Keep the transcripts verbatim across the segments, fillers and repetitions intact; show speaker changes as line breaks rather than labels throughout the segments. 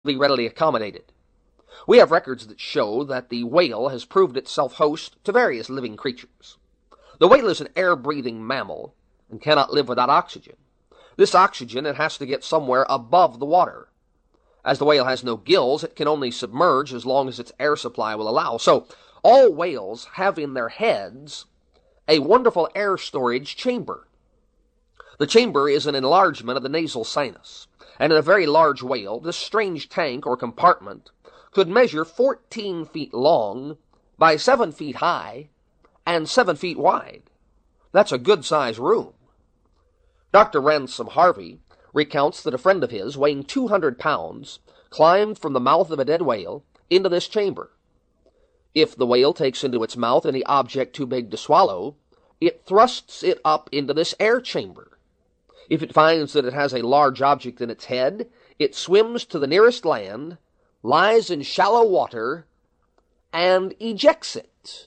be readily accommodated. We have records that show that the whale has proved itself host to various living creatures. The whale is an air-breathing mammal and cannot live without oxygen. This oxygen it has to get somewhere above the water. As the whale has no gills, it can only submerge as long as its air supply will allow. So, all whales have in their heads a wonderful air storage chamber. The chamber is an enlargement of the nasal sinus, and in a very large whale, this strange tank or compartment could measure fourteen feet long by seven feet high and seven feet wide. That's a good-sized room. Doctor Ransom Harvey recounts that a friend of his, weighing two hundred pounds, climbed from the mouth of a dead whale into this chamber. If the whale takes into its mouth any object too big to swallow, it thrusts it up into this air chamber. If it finds that it has a large object in its head, it swims to the nearest land, lies in shallow water, and ejects it.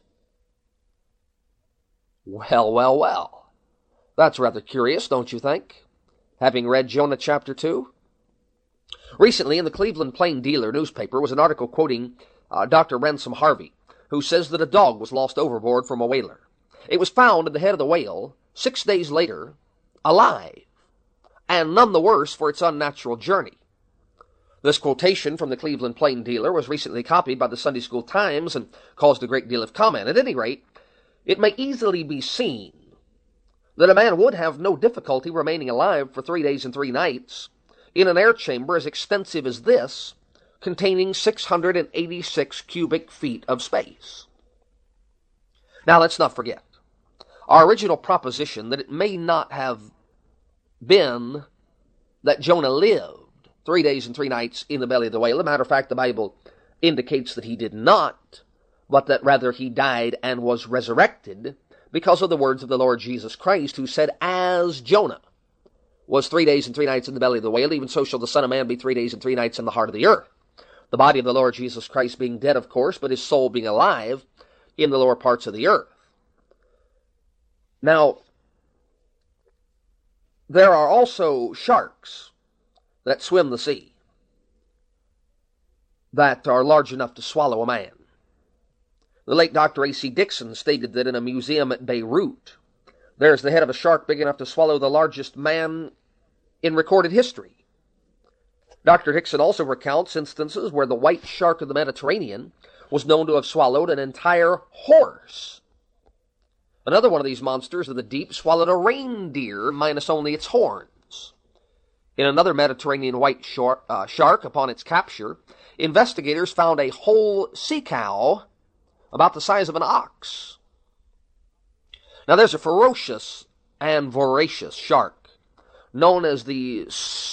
Well, well, well. That's rather curious, don't you think? Having read Jonah chapter two? Recently, in the Cleveland Plain Dealer newspaper was an article quoting uh, Doctor Ransom Harvey, who says that a dog was lost overboard from a whaler. It was found at the head of the whale six days later, alive, and none the worse for its unnatural journey. This quotation from the Cleveland Plain Dealer was recently copied by the Sunday School Times and caused a great deal of comment. At any rate, it may easily be seen that a man would have no difficulty remaining alive for three days and three nights in an air chamber as extensive as this, containing six hundred eighty-six cubic feet of space. Now, let's not forget our original proposition that it may not have been that Jonah lived three days and three nights in the belly of the whale. As a matter of fact, the Bible indicates that he did not, but that rather he died and was resurrected because of the words of the Lord Jesus Christ, who said, as Jonah was three days and three nights in the belly of the whale, even so shall the Son of Man be three days and three nights in the heart of the earth. The body of the Lord Jesus Christ being dead, of course, but his soul being alive in the lower parts of the earth. Now, there are also sharks that swim the sea that are large enough to swallow a man. The late Doctor A C Dixon stated that in a museum at Beirut, there's the head of a shark big enough to swallow the largest man in recorded history. Doctor Dixon also recounts instances where the white shark of the Mediterranean was known to have swallowed an entire horse. Another one of these monsters of the deep swallowed a reindeer minus only its horns. In another Mediterranean white shark, uh, shark, upon its capture, investigators found a whole sea cow about the size of an ox. Now, there's a ferocious and voracious shark known as the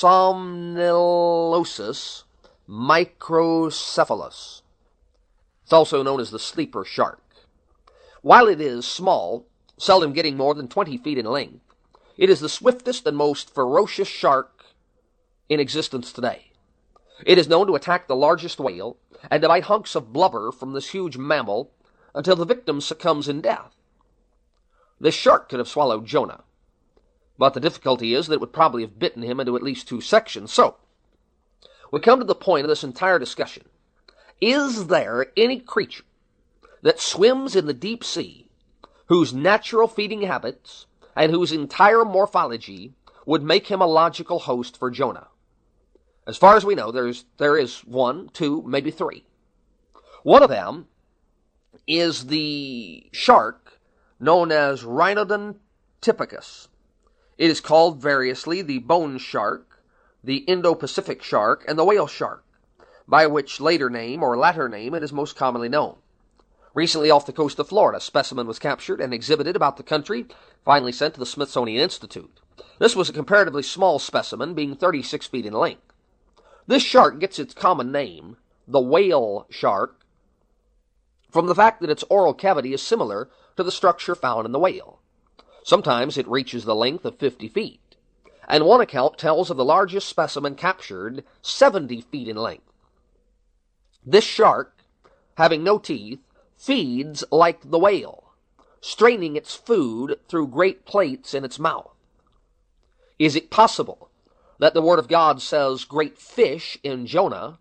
Somnilosis microcephalus. It's also known as the sleeper shark. While it is small, seldom getting more than twenty feet in length, it is the swiftest and most ferocious shark in existence today. It is known to attack the largest whale and to bite hunks of blubber from this huge mammal until the victim succumbs in death. This shark could have swallowed Jonah, but the difficulty is that it would probably have bitten him into at least two sections. So, we come to the point of this entire discussion. Is there any creature that swims in the deep sea whose natural feeding habits and whose entire morphology would make him a logical host for Jonah? As far as we know, there's there is one, two, maybe three. One of them is the shark known as Rhinodon typicus. It is called variously the bone shark, the Indo-Pacific shark, and the whale shark, by which later name or latter name it is most commonly known. Recently, off the coast of Florida, a specimen was captured and exhibited about the country, finally sent to the Smithsonian Institute. This was a comparatively small specimen, being thirty-six feet in length. This shark gets its common name, the whale shark, from the fact that its oral cavity is similar to the structure found in the whale. Sometimes it reaches the length of fifty feet, and one account tells of the largest specimen captured seventy feet in length. This shark, having no teeth, feeds like the whale, straining its food through great plates in its mouth. Is it possible that the Word of God says great fish in Jonah